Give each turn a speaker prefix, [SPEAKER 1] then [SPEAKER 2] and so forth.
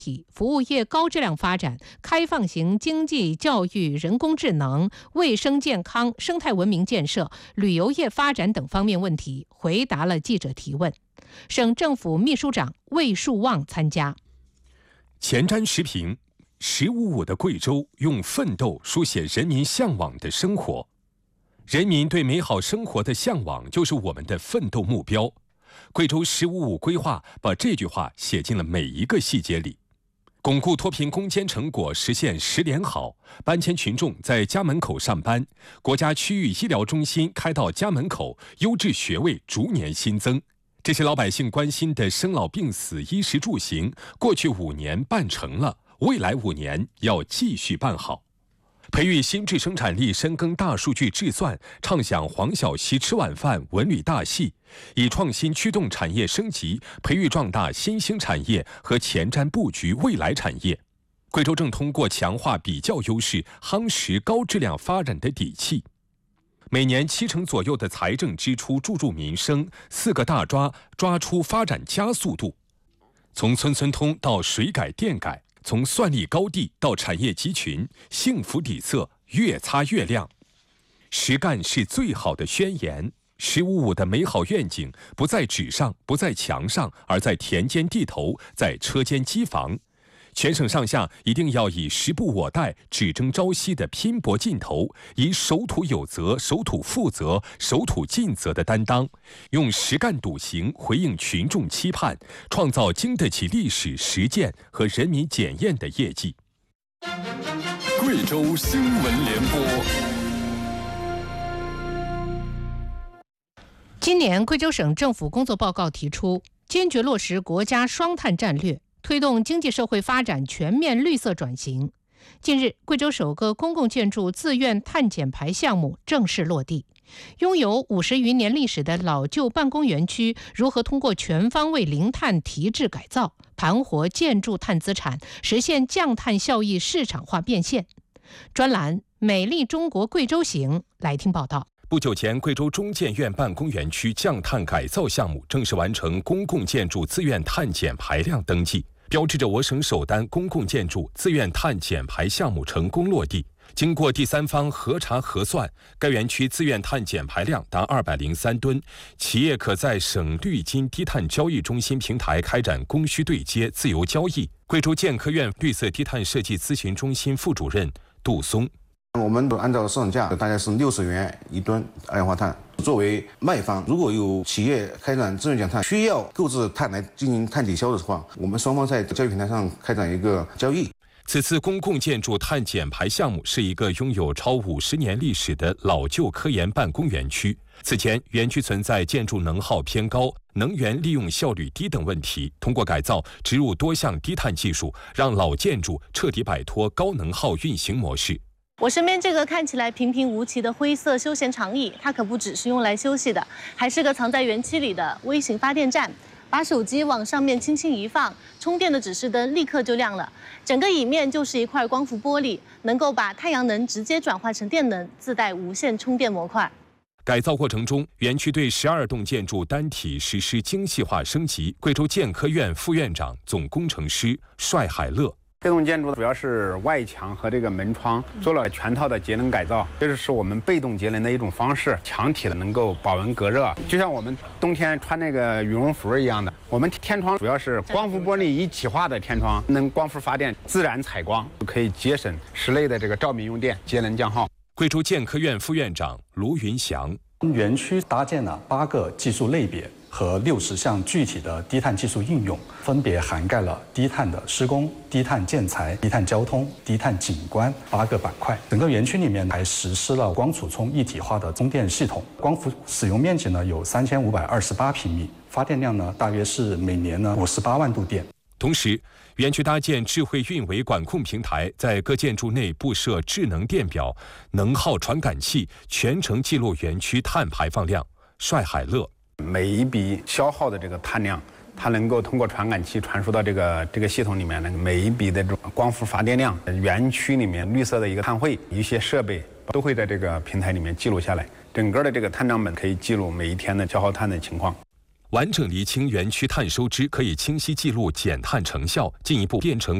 [SPEAKER 1] 服务业高质量发展、开放型经济、教育、人工智能、卫生健康、生态文明建设、旅游业发展等方面问题，回答了记者提问。省政府秘书长魏树旺参加。
[SPEAKER 2] 前瞻时评：1055的贵州用奋斗书写人民向往的生活。人民对美好生活的向往就是我们的奋斗目标。贵州1055规划把这句话写进了每一个细节里。巩固脱贫攻坚成果实现10连好，搬迁群众在家门口上班，国家区域医疗中心开到家门口，优质学位逐年新增。这些老百姓关心的生老病死、衣食住行，过去5年办成了，未来5年要继续办好。培育新质生产力，深耕大数据制算，畅享黄小溪吃晚饭、文旅大戏，以创新驱动产业升级，培育壮大新兴产业和前瞻布局未来产业。贵州正通过强化比较优势，夯实高质量发展的底气。每年70%左右的财政支出注入民生，4个大抓，抓出发展加速度。从村村通到水改电改，从算力高地到产业集群，幸福底色越擦越亮。实干是最好的宣言。1055的美好愿景不在纸上，不在墙上，而在田间地头，在车间机房。全省上下一定要以时不我待、只争朝夕的拼搏劲头，以守土有责、守土负责、守土尽责的担当，用实干笃行回应群众期盼，创造经得起历史实践和人民检验的业绩。
[SPEAKER 3] 贵州新闻联播。
[SPEAKER 1] 今年贵州省政府工作报告提出，坚决落实国家双碳战略，推动经济社会发展全面绿色转型。近日，贵州首个公共建筑自愿碳减排项目正式落地。拥有50余年历史的老旧办公园区如何通过全方位零碳提质改造，盘活建筑碳资产，实现降碳效益市场化变现。专栏《美丽中国贵州行》来听报道。
[SPEAKER 2] 不久前，贵州中建院办公园区降碳改造项目正式完成公共建筑自愿碳减排量登记，标志着我省首单公共建筑自愿碳减排项目成功落地。经过第三方核查核算，该园区自愿碳减排量达203吨，企业可在省绿金低碳交易中心平台开展供需对接、自由交易。贵州建科院绿色低碳设计咨询中心副主任杜松。
[SPEAKER 4] 我们按照市场价大概是60元1吨二氧化碳。作为卖方，如果有企业开展自愿减碳，需要购置碳来进行碳抵消的话，我们双方在交易平台上开展一个交易。
[SPEAKER 2] 此次公共建筑碳减排项目是一个拥有超50年历史的老旧科研办公园区。此前，园区存在建筑能耗偏高、能源利用效率低等问题，通过改造植入多项低碳技术，让老建筑彻底摆脱高能耗运行模式。
[SPEAKER 5] 我身边这个看起来平平无奇的灰色休闲长椅，它可不只是用来休息的，还是个藏在园区里的微型发电站。把手机往上面轻轻一放，充电的指示灯立刻就亮了。整个椅面就是一块光伏玻璃，能够把太阳能直接转化成电能，自带无线充电模块。
[SPEAKER 2] 改造过程中，园区对12栋建筑单体实施精细化升级。贵州建科院副院长、总工程师帅海乐。
[SPEAKER 6] 这栋建筑主要是外墙和这个门窗做了全套的节能改造，这是我们被动节能的一种方式，墙体能够保温隔热，就像我们冬天穿那个羽绒服一样的。我们天窗主要是光伏玻璃一体化的天窗，能光伏发电，自然采光，可以节省室内的这个照明用电，节能降耗。
[SPEAKER 2] 贵州建科院副院长卢云祥。
[SPEAKER 7] 园区搭建了8个技术类别和60项具体的低碳技术应用，分别涵盖了低碳的施工、低碳建材、低碳交通、低碳景观8个板块。整个园区里面还实施了光储充一体化的供电系统，光伏使用面积呢有3528平米，发电量呢大约是每年58万度电。
[SPEAKER 2] 同时，园区搭建智慧运维管控平台，在各建筑内布设智能电表、能耗传感器，全程记录园区碳排放量。帅海乐。
[SPEAKER 6] 每一笔消耗的这个碳量，它能够通过传感器传输到这个系统里面，每一笔的这种光伏发电量，园区里面绿色的一个碳汇，一些设备都会在这个平台里面记录下来，整个的这个碳账本可以记录每一天的消耗碳的情况。
[SPEAKER 2] 完整厘清园区碳收支，可以清晰记录减碳成效，进一步变成